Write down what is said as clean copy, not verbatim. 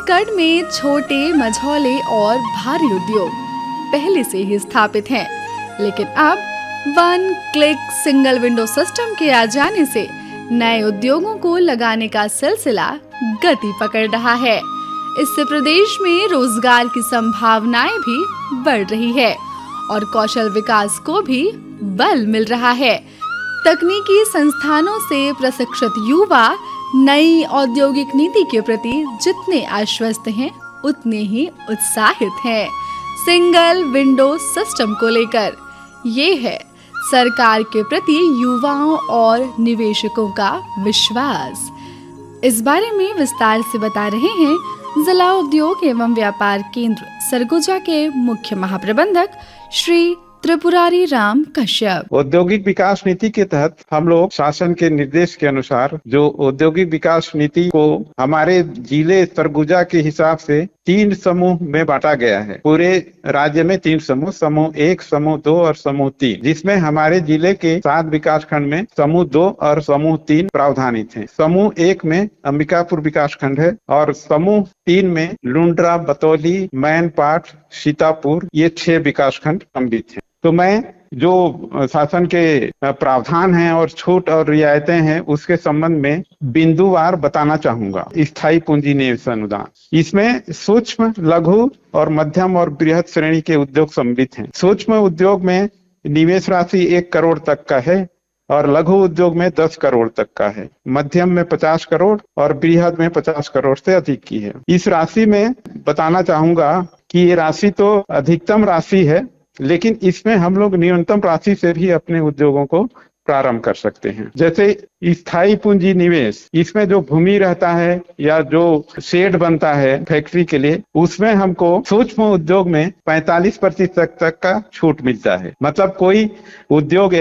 छत्तीसगढ़ में छोटे, मझौले और भारी उद्योग पहले से ही स्थापित हैं, लेकिन अब one click single window system के आ जाने से नए उद्योगों को लगाने का सिलसिला गति पकड़ रहा है। इससे प्रदेश में रोजगार की संभावनाएं भी बढ़ रही है और कौशल विकास को भी बल मिल रहा है। तकनीकी संस्थानों से प्रशिक्षित युवा नई औद्योगिक नीति के प्रति जितने आश्वस्त हैं, उतने ही उत्साहित हैं। सिंगल विंडो सिस्टम को लेकर ये है सरकार के प्रति युवाओं और निवेशकों का विश्वास। इस बारे में विस्तार से बता रहे हैं जिला उद्योग एवं व्यापार केंद्र सरगुजा के मुख्य महाप्रबंधक श्री त्रिपुरारी राम कश्यप। औद्योगिक विकास नीति के तहत हम लोग शासन के निर्देश के अनुसार जो औद्योगिक विकास नीति को हमारे जिले सरगुजा के हिसाब से 3 समूह में बांटा गया है। पूरे राज्य में 3 समूह, समूह 1, समूह 2 और समूह 3, जिसमें हमारे जिले के 7 विकास खंड में समूह 2 और समूह 3 प्रावधानित हैं। समूह 1 में अंबिकापुर विकास खंड है और समूह 3 में लुंड्रा, बतौली, मैनपाट, सीतापुर, ये 6 विकास खंड सम्मिलित हैं। तो मैं जो शासन के प्रावधान हैं और छूट और रियायतें हैं उसके संबंध में बिंदुवार बताना चाहूंगा। स्थायी पूंजी निवेश अनुदान, इसमें सूक्ष्म, लघु और मध्यम और बृहद श्रेणी के उद्योग सम्मिलित हैं। सूक्ष्म उद्योग में निवेश राशि 1 करोड़ तक का है और लघु उद्योग में 10 करोड़ तक का है। मध्यम में 50 करोड़ और बृहद में 50 करोड़ से अधिक की है। इस राशि में बताना चाहूंगा कि ये राशि तो अधिकतम राशि है, लेकिन इसमें हम लोग न्यूनतम राशि से भी अपने उद्योगों को प्रारंभ कर सकते हैं। जैसे स्थायी पूंजी निवेश, इसमें जो भूमि रहता है या जो शेड बनता है फैक्ट्री के लिए, उसमें हमको सूक्ष्म उद्योग में 45% तक का छूट मिलता है। मतलब कोई उद्योग